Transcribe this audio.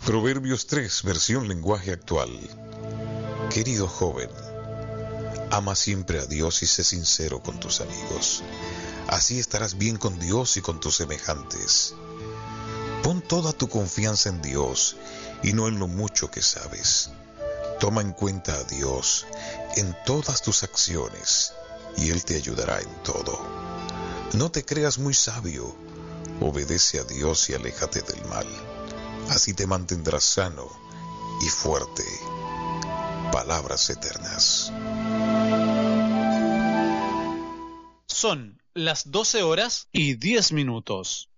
Proverbios 3, versión lenguaje actual. Querido joven, ama siempre a Dios y sé sincero con tus amigos. Así estarás bien con Dios y con tus semejantes. Pon toda tu confianza en Dios y no en lo mucho que sabes. Toma en cuenta a Dios en todas tus acciones y Él te ayudará en todo. No te creas muy sabio, obedece a Dios y aléjate del mal. Así te mantendrás sano y fuerte. Palabras eternas. Son las 12:10 minutos.